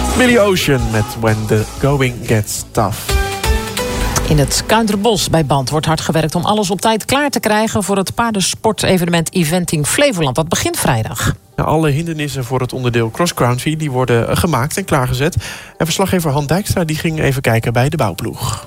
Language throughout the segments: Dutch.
Billy Ocean met When the Going Gets Tough. In het Kuinterbos bij Band wordt hard gewerkt om alles op tijd klaar te krijgen voor het paardensportevenement Eventing Flevoland. Dat begint vrijdag. Alle hindernissen voor het onderdeel cross country die worden gemaakt en klaargezet. En verslaggever Han Dijkstra die ging even kijken bij de bouwploeg.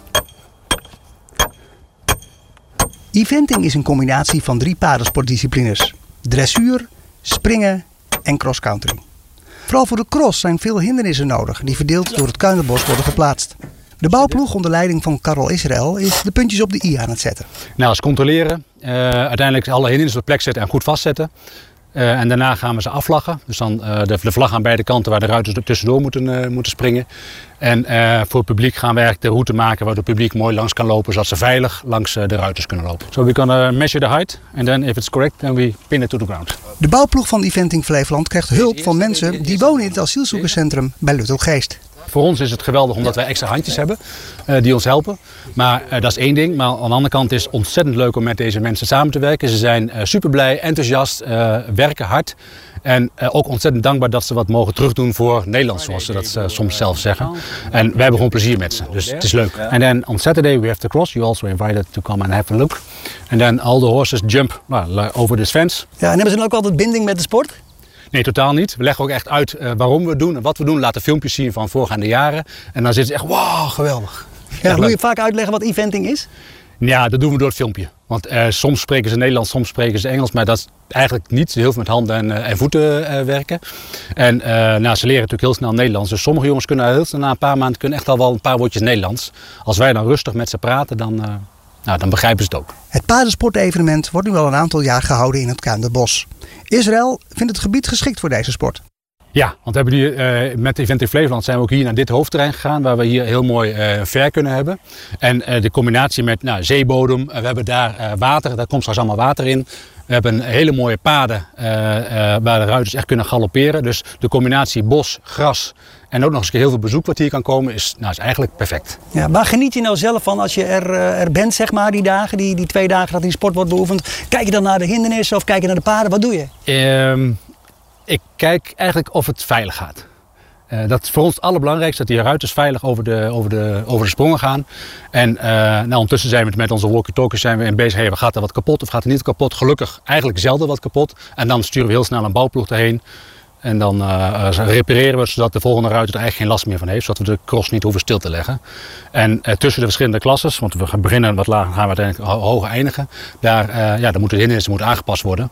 Eventing is een combinatie van 3 paardensportdisciplines: dressuur, springen en cross country. Vooral voor de cross zijn veel hindernissen nodig die verdeeld door het Kuinterbos worden geplaatst. De bouwploeg onder leiding van Karel Israël is de puntjes op de i aan het zetten. Nou, als controleren, uiteindelijk alle hindernissen op de plek zetten en goed vastzetten. En daarna gaan we ze afvlaggen. Dus dan de vlag aan beide kanten waar de ruiters er tussendoor moeten springen. En voor het publiek gaan we eigenlijk de route maken waar het publiek mooi langs kan lopen, zodat ze veilig langs de ruiters kunnen lopen. So we can measure the height and then if it's correct, then we pin it to the ground. De bouwploeg van Eventing Flevoland krijgt hulp van mensen die wonen in het asielzoekerscentrum bij Luttelgeest. Voor ons is het geweldig omdat wij extra handjes hebben die ons helpen. Maar dat is één ding. Maar aan de andere kant is het ontzettend leuk om met deze mensen samen te werken. Ze zijn super blij, enthousiast, werken hard. En ook ontzettend dankbaar dat ze wat mogen terugdoen voor Nederland, zoals ze dat soms zelf zeggen. En wij hebben gewoon plezier met ze, dus het is leuk. En then on Saturday we have the cross. You also invited to come and have a look. And then all the horses jump over this fence. Ja, en hebben ze dan ook altijd binding met de sport? Nee, totaal niet. We leggen ook echt uit waarom we het doen en wat we doen. Laten filmpjes zien van voorgaande jaren. En dan zitten ze echt, wow, geweldig. Ja, moet je vaak uitleggen wat eventing is? Ja, dat doen we door het filmpje. Want soms spreken ze Nederlands, soms spreken ze Engels. Maar dat is eigenlijk niet heel veel met handen en voeten werken. En ze leren natuurlijk heel snel Nederlands. Dus sommige jongens kunnen heel snel na een paar maanden kunnen echt al wel een paar woordjes Nederlands. Als wij dan rustig met ze praten, dan begrijpen ze het ook. Het paardensportevenement wordt nu al een aantal jaar gehouden in het Kuinterbos. Israël vindt het gebied geschikt voor deze sport. Ja, want we hebben hier, met Eventing Flevoland zijn we ook hier naar dit hoofdterrein gegaan, waar we hier heel mooi fair kunnen hebben. En de combinatie met zeebodem, we hebben daar water, daar komt straks allemaal water in. We hebben hele mooie paden waar de ruiters echt kunnen galopperen. Dus de combinatie bos, gras en ook nog eens heel veel bezoek wat hier kan komen is eigenlijk perfect. Ja, waar geniet je nou zelf van als je er bent, zeg maar, die dagen, die 2 dagen dat die sport wordt beoefend? Kijk je dan naar de hindernissen of kijk je naar de paden? Wat doe je? Ik kijk eigenlijk of het veilig gaat. Dat is voor ons het allerbelangrijkste, dat die ruiters veilig over de sprongen gaan. En ondertussen zijn we met onze walkie-talkies zijn we in bezig. Hey, gaat er wat kapot of gaat er niet kapot? Gelukkig eigenlijk zelden wat kapot. En dan sturen we heel snel een bouwploeg erheen. En dan repareren we zodat de volgende ruiter er eigenlijk geen last meer van heeft. Zodat we de cross niet hoeven stil te leggen. En tussen de verschillende klasses, want we beginnen wat lager, gaan we uiteindelijk hoger eindigen. Daar moeten de hindernissen aangepast worden.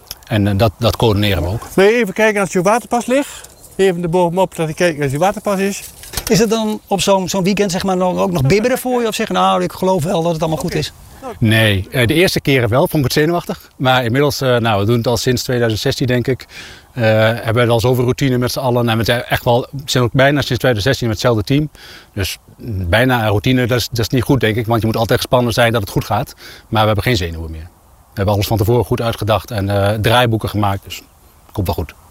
En dat coördineren we ook. Wil je even kijken als je waterpas ligt? Even de bovenop dat ik kijk als je waterpas is. Is het dan op zo'n weekend zeg maar, ook nog bibberen voor je? Of zeggen, ik geloof wel dat het allemaal goed is? Nee, de eerste keren wel, vond ik het zenuwachtig. Maar inmiddels, we doen het al sinds 2016 denk ik. Hebben we al zoveel routine met z'n allen. En we zijn ook bijna sinds 2016 met hetzelfde team. Dus bijna een routine, dat is niet goed denk ik. Want je moet altijd gespannen zijn dat het goed gaat. Maar we hebben geen zenuwen meer. We hebben alles van tevoren goed uitgedacht en draaiboeken gemaakt. Dus het komt wel goed.